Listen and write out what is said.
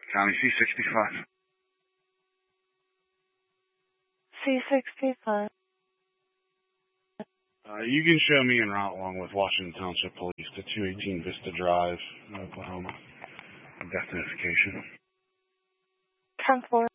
County C65. C65. You can show me en route along with Washington Township Police to 218 Vista Drive, Oklahoma. Death notification. 10-4.